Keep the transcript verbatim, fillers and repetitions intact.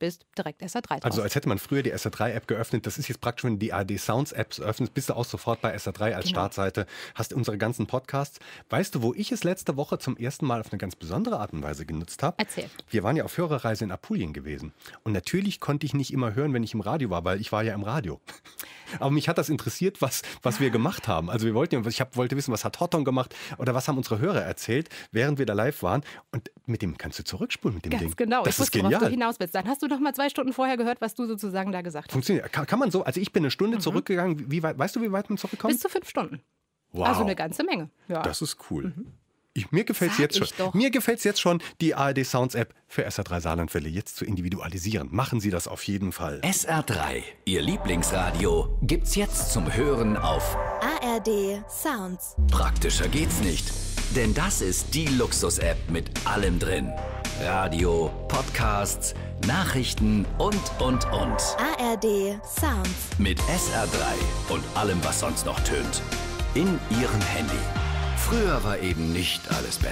bist, direkt S R drei drauf. Also als hätte man früher die S R drei App geöffnet. Das ist jetzt praktisch, wenn du die A R D Sounds Apps öffnest, bist du auch sofort bei S R drei als genau. Startseite, hast unsere ganzen Podcasts. Weißt du, wo ich es letzte Woche zum ersten Mal auf eine ganz besondere Art und Weise genutzt habe? Erzähl. Wir waren ja auf Hörerreise in Apulien gewesen. Und natürlich konnte ich nicht immer hören, wenn ich im Radio war, weil ich war ja im Radio. Aber mich hat das interessiert, was, was wir gemacht haben. Also wir wollten, ich hab, wollte wissen, was hat Horton gemacht oder was haben unsere Hörer erzählt, während wir da live waren. Und mit dem kannst du zurückspulen, mit dem Ganz Ding. genau. Das ich ist wusste, genial. worauf du hinaus willst. Dann hast du noch mal zwei Stunden vorher gehört, was du sozusagen da gesagt hast. Funktioniert. Kann, kann man so, also ich bin eine Stunde mhm. zurückgegangen. Wie weit, weißt du, wie weit man zurückkommt? Bis zu fünf Stunden. Wow. Also eine ganze Menge. Ja. Das ist cool. Mhm. Ich, mir gefällt es jetzt schon. Doch. Mir gefällt es jetzt schon, die A R D Sounds App für S R drei Saarlandwelle jetzt zu individualisieren. Machen Sie das auf jeden Fall. S R drei, Ihr Lieblingsradio, gibt's jetzt zum Hören auf A R D Sounds. Praktischer geht's nicht, denn das ist die Luxus-App mit allem drin. Radio, Podcasts, Nachrichten und, und, und. A R D Sounds. Mit S R drei und allem, was sonst noch tönt. In Ihrem Handy. Früher war eben nicht alles besser.